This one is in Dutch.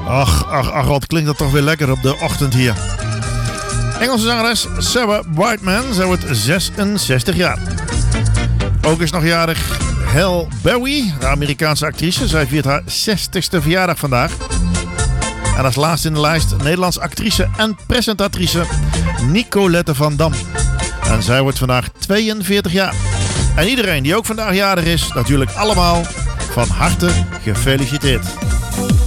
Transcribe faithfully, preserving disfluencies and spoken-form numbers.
Ach, ach, ach, wat klinkt dat toch weer lekker op de ochtend hier. Engelse zangeres Sarah Brightman, zij wordt zesenzestig jaar. Ook is nog jarig Halle Berry, de Amerikaanse actrice. Zij viert haar zestigste verjaardag vandaag. En als laatste in de lijst Nederlandse actrice en presentatrice Nicolette van Dam. En zij wordt vandaag tweeënveertig jaar. En iedereen die ook vandaag jarig is, natuurlijk allemaal van harte gefeliciteerd.